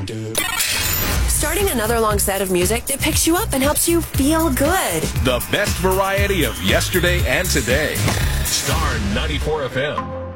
Starting another long set of music that picks you up and helps you feel good. The best variety of yesterday and today. Star 94 FM.